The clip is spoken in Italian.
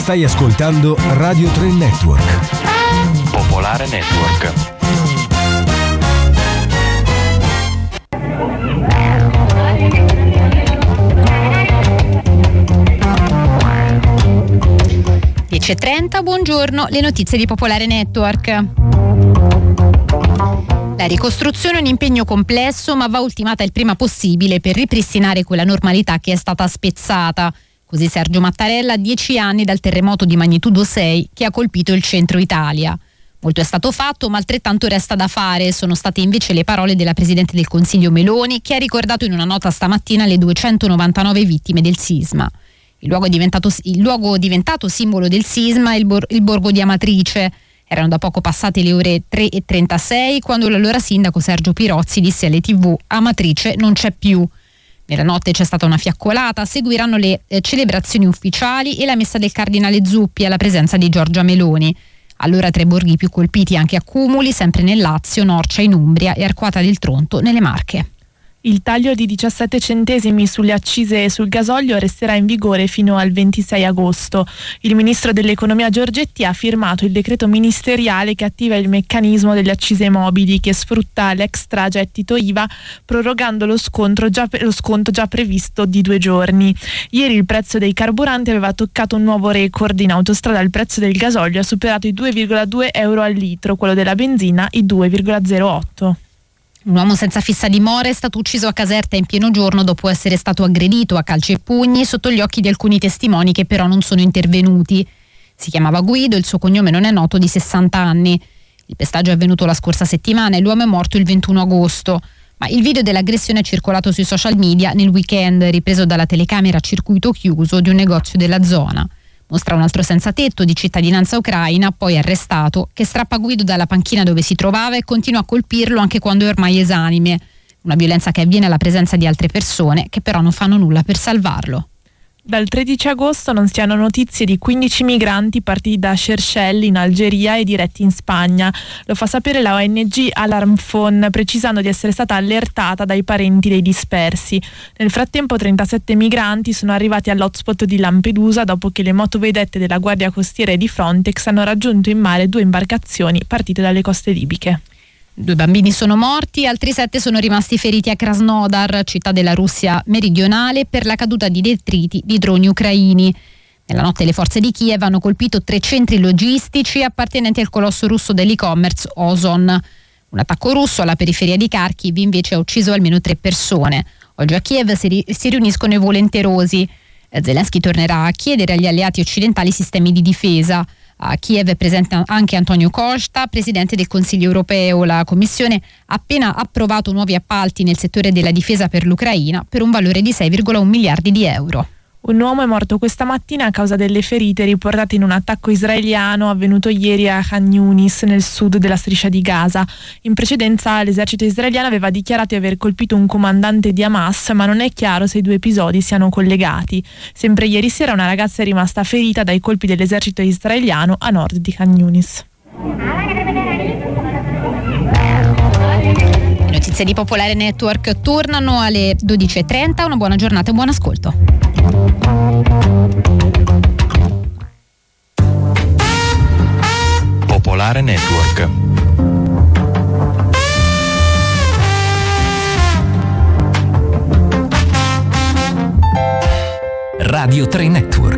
Stai ascoltando Radio 3 Network. Popolare Network. (10:30), buongiorno, le notizie di Popolare Network. La ricostruzione è un impegno complesso, ma va ultimata il prima possibile per ripristinare quella normalità che è stata spezzata. Così Sergio Mattarella, a 10 anni dal terremoto di magnitudo 6 che ha colpito il centro Italia. Molto è stato fatto, ma altrettanto resta da fare. Sono state invece le parole della Presidente del Consiglio Meloni, che ha ricordato in una nota stamattina le 299 vittime del sisma. Il luogo diventato simbolo del sisma è il borgo di Amatrice. Erano da poco passate le ore 3:36 quando l'allora sindaco Sergio Pirozzi disse alle TV: Amatrice non c'è più. Nella notte c'è stata una fiaccolata, seguiranno le celebrazioni ufficiali e la messa del cardinale Zuppi alla presenza di Giorgia Meloni. Allora tra i borghi più colpiti anche Accumuli, sempre nel Lazio, Norcia in Umbria e Arquata del Tronto nelle Marche. Il taglio di 17 centesimi sulle accise e sul gasolio resterà in vigore fino al 26 agosto. Il ministro dell'Economia Giorgetti ha firmato il decreto ministeriale che attiva il meccanismo delle accise mobili, che sfrutta l'extragettito IVA, prorogando lo sconto già previsto di 2 giorni. Ieri il prezzo dei carburanti aveva toccato un nuovo record. In autostrada il prezzo del gasolio ha superato i 2,2 euro al litro, quello della benzina i 2,08. Un uomo senza fissa dimora è stato ucciso a Caserta in pieno giorno dopo essere stato aggredito a calci e pugni sotto gli occhi di alcuni testimoni che però non sono intervenuti. Si chiamava Guido, il suo cognome non è noto, di 60 anni. Il pestaggio è avvenuto la scorsa settimana e l'uomo è morto il 21 agosto. Ma il video dell'aggressione è circolato sui social media nel weekend, ripreso dalla telecamera a circuito chiuso di un negozio della zona. Mostra un altro senza tetto di cittadinanza ucraina, poi arrestato, che strappa Guido dalla panchina dove si trovava e continua a colpirlo anche quando è ormai esanime. Una violenza che avviene alla presenza di altre persone che però non fanno nulla per salvarlo. Dal 13 agosto non si hanno notizie di 15 migranti partiti da Seychelles in Algeria e diretti in Spagna. Lo fa sapere la ONG Alarm Phone, precisando di essere stata allertata dai parenti dei dispersi. Nel frattempo 37 migranti sono arrivati all'hotspot di Lampedusa dopo che le motovedette della Guardia Costiera e di Frontex hanno raggiunto in mare 2 imbarcazioni partite dalle coste libiche. 2 bambini sono morti, altri 7 sono rimasti feriti a Krasnodar, città della Russia meridionale, per la caduta di detriti di droni ucraini. Nella notte le forze di Kiev hanno colpito 3 centri logistici appartenenti al colosso russo dell'e-commerce Ozon. Un attacco russo alla periferia di Kharkiv invece ha ucciso almeno 3 persone. Oggi a Kiev si riuniscono i volenterosi. Zelensky tornerà a chiedere agli alleati occidentali sistemi di difesa. A Kiev è presente anche Antonio Costa, presidente del Consiglio europeo. La Commissione ha appena approvato nuovi appalti nel settore della difesa per l'Ucraina per un valore di 6,1 miliardi di euro. Un uomo è morto questa mattina a causa delle ferite riportate in un attacco israeliano avvenuto ieri a Khan Yunis, nel sud della striscia di Gaza. In precedenza l'esercito israeliano aveva dichiarato di aver colpito un comandante di Hamas, ma non è chiaro se i 2 episodi siano collegati. Sempre ieri sera una ragazza è rimasta ferita dai colpi dell'esercito israeliano a nord di Khan Yunis. Le notizie di Popolare Network tornano alle 12:30. Una buona giornata e buon ascolto. Popolare Network. Radio 3 Network.